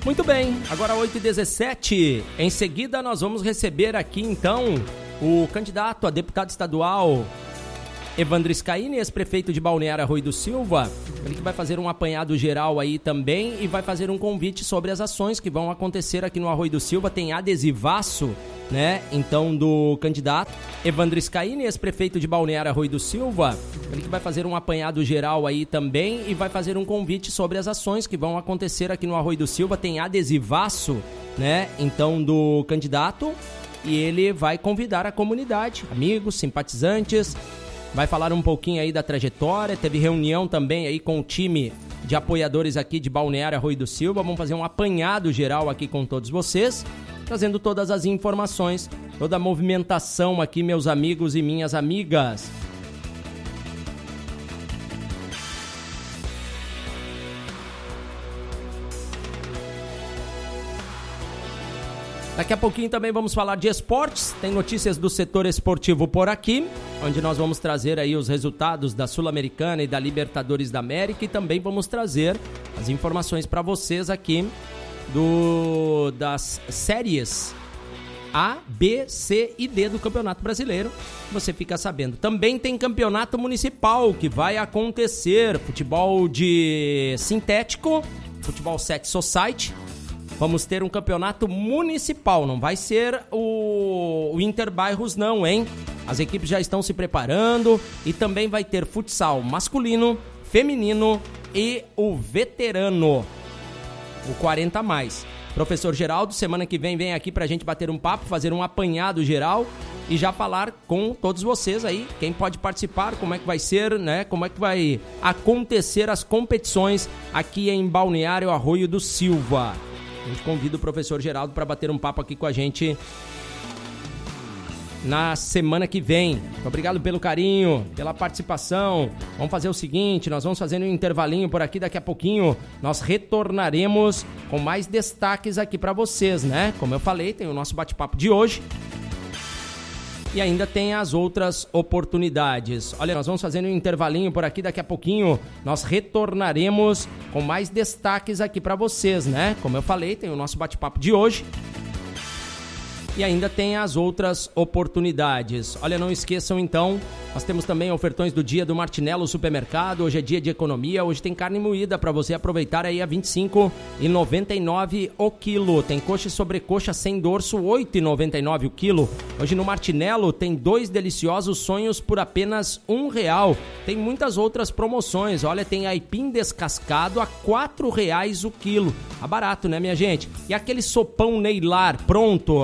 Muito bem, agora 8h17. Em seguida nós vamos receber aqui então o candidato a deputado estadual Evandro Scaini, ex-prefeito de Balneário Arroio do Silva. Ele que vai fazer um apanhado geral aí também e vai fazer um convite sobre as ações que vão acontecer aqui no Arroio do Silva. Tem adesivaço, né? Então, do candidato Evandro Scaini, ex-prefeito de Balneário Arroio do Silva. Ele que vai fazer um apanhado geral aí também e vai fazer um convite sobre as ações que vão acontecer aqui no Arroio do Silva. Tem adesivaço, né? Então, do candidato, e ele vai convidar a comunidade, amigos, simpatizantes. Vai falar um pouquinho aí da trajetória, teve reunião também aí com o time de apoiadores aqui de Balneário Arroio do Silva. Vamos fazer um apanhado geral aqui com todos vocês, trazendo todas as informações, toda a movimentação aqui, meus amigos e minhas amigas. Daqui a pouquinho também vamos falar de esportes, tem notícias do setor esportivo por aqui, onde nós vamos trazer aí os resultados da Sul-Americana e da Libertadores da América e também vamos trazer as informações para vocês aqui das séries A, B, C e D do Campeonato Brasileiro. Você fica sabendo. Também tem campeonato municipal que vai acontecer, futebol de sintético, futebol set society. Vamos ter um campeonato municipal, não vai ser o Interbairros não, hein? As equipes já estão se preparando e também vai ter futsal masculino, feminino e o veterano, o 40+. Professor Geraldo, semana que vem aqui pra gente bater um papo, fazer um apanhado geral e já falar com todos vocês aí, quem pode participar, como é que vai ser, né? Como é que vai acontecer as competições aqui em Balneário Arroio do Silva. A gente convida o professor Geraldo para bater um papo aqui com a gente na semana que vem. Muito obrigado pelo carinho, pela participação. Vamos fazer o seguinte, nós vamos fazendo um intervalinho por aqui, daqui a pouquinho nós retornaremos com mais destaques aqui para vocês, né? Como eu falei, tem o nosso bate-papo de hoje. E ainda tem as outras oportunidades. Olha, nós vamos fazendo um intervalinho por aqui, daqui a pouquinho nós retornaremos com mais destaques aqui para vocês, né? Como eu falei, tem o nosso bate-papo de hoje. E ainda tem as outras oportunidades. Olha, não esqueçam então, nós temos também ofertões do dia do Martinello Supermercado. Hoje é dia de economia, hoje tem carne moída para você aproveitar aí a R$ 25,99 o quilo. Tem coxa e sobrecoxa sem dorso, R$ 8,99 o quilo. Hoje no Martinello tem 2 deliciosos sonhos por apenas R$1. Tem muitas outras promoções. Olha, tem aipim descascado a R$ 4,00 o quilo. Tá barato, né, minha gente? E aquele sopão Neilar pronto,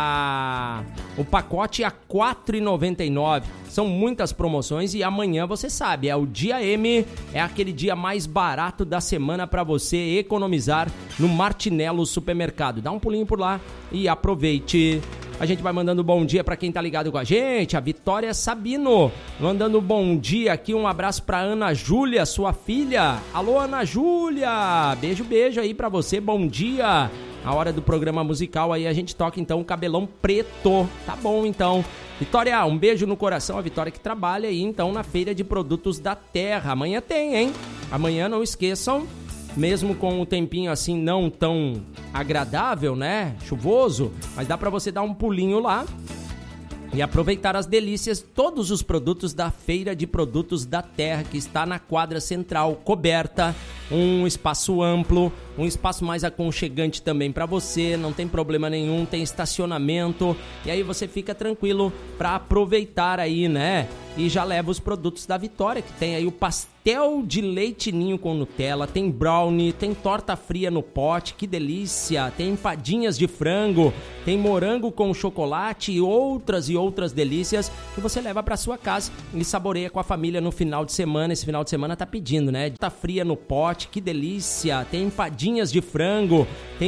o pacote a R$ 4,99. São muitas promoções e amanhã você sabe, é o dia M, é aquele dia mais barato da semana para você economizar no Martinello Supermercado. Dá um pulinho por lá e aproveite. A gente vai mandando bom dia para quem tá ligado com a gente, a Vitória Sabino, mandando bom dia aqui, um abraço para Ana Júlia, sua filha. Alô, Ana Júlia, beijo aí para você, bom dia. A hora do programa musical aí a gente toca então o Cabelão Preto, tá bom então. Vitória, um beijo no coração, a Vitória que trabalha aí então na Feira de Produtos da Terra. Amanhã tem, hein? Amanhã não esqueçam, mesmo com o tempinho assim não tão agradável, né? Chuvoso, mas dá pra você dar um pulinho lá e aproveitar as delícias, todos os produtos da Feira de Produtos da Terra, que está na quadra central, coberta, um espaço amplo, um espaço mais aconchegante também para você, não tem problema nenhum, tem estacionamento, e aí você fica tranquilo para aproveitar aí, né? E já leva os produtos da Vitória, que tem aí o pastel de leite ninho com Nutella, tem brownie, tem torta fria no pote, que delícia, tem empadinhas de frango, tem morango com chocolate e outras delícias que você leva para sua casa e saboreia com a família no final de semana. Esse final de semana tá pedindo, né? Torta fria no pote, que delícia, tem empadinhas de frango, tem